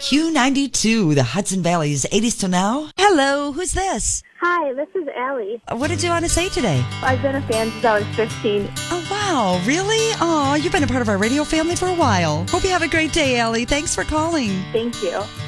Q92, the Hudson Valley's 80s to now. Hello, who's this? Hi, this is Allie. What did you want to say today? I've been a fan since I was 15. Oh, wow. Really? Oh, you've been a part of our radio family for a while. Hope you have a great day, Allie. Thanks for calling. Thank you.